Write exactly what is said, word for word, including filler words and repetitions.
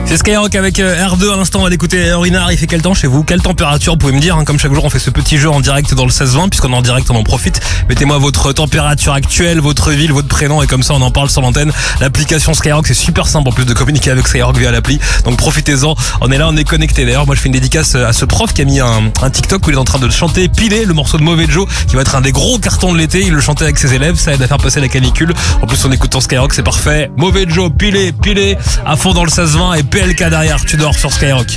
C'est Skyrock avec R deux à l'instant, on va l'écouter. Renard, il fait quel temps chez vous? Quelle température? Vous pouvez me dire, hein, comme chaque jour on fait ce petit jeu en direct dans le seize vingt, puisqu'on est en direct on en profite. Mettez-moi votre température actuelle, votre ville, votre prénom, et comme ça on en parle sur l'antenne. L'application Skyrock, c'est super simple en plus de communiquer avec Skyrock via l'appli, donc profitez-en. On est là, on est connecté. D'ailleurs moi je fais une dédicace à ce prof qui a mis un, un TikTok où il est en train de chanter Pilé, le morceau de Mauvais Joe, qui va être un des gros cartons de l'été. Il le chantait avec ses élèves, ça aide à faire passer la canicule. En plus en écoutant Skyrock, c'est parfait. Mauvais Joe, Pilé, Pilé, à fond dans le seize vingt, et P L K derrière, tu dors sur Skyrock.